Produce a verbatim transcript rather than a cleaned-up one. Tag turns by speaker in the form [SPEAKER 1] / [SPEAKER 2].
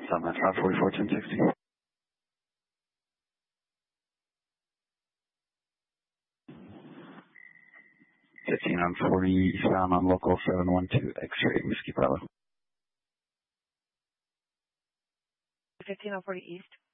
[SPEAKER 1] Summit five forty-four, ten sixty. fifteen on forty, eastbound on local seven one two, X-ray, Whiskey Bravo.
[SPEAKER 2] fifteen on forty east.